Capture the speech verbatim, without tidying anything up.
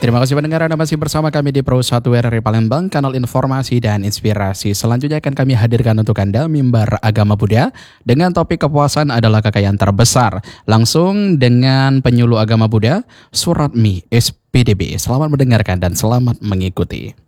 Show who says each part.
Speaker 1: Terima kasih pendengar, Anda masih bersama kami di Pro satu R R I Palembang, kanal informasi dan inspirasi. Selanjutnya akan kami hadirkan untuk Anda mimbar agama Buddha dengan topik kepuasan adalah kekayaan terbesar. Langsung dengan penyuluh agama Buddha, Suratmi S P D B. Selamat mendengarkan dan selamat mengikuti.